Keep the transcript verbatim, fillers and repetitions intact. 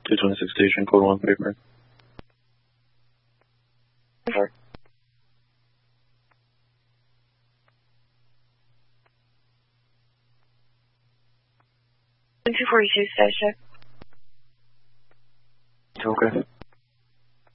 two twenty-six station, code one paper. Sure. two forty-two station. Okay.